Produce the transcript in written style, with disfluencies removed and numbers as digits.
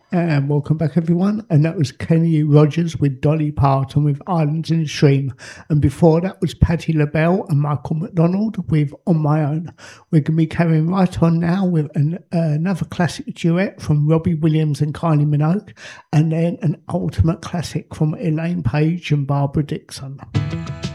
And welcome back, everyone. And that was Kenny Rogers with Dolly Parton with Islands in the Stream. And before that was Patti LaBelle and Michael McDonald with On My Own. We're going to be carrying right on now with another classic duet from Robbie Williams and Kylie Minogue, and then an ultimate classic from Elaine Paige and Barbara Dixon.